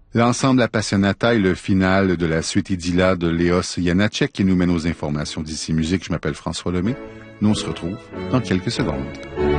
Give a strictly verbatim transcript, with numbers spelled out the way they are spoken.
L'ensemble Appassionata est le final de la suite Idylla de Léos Janáček qui nous mène aux informations d'ici musique. Je m'appelle François Lemay. Nous on se retrouve dans quelques secondes.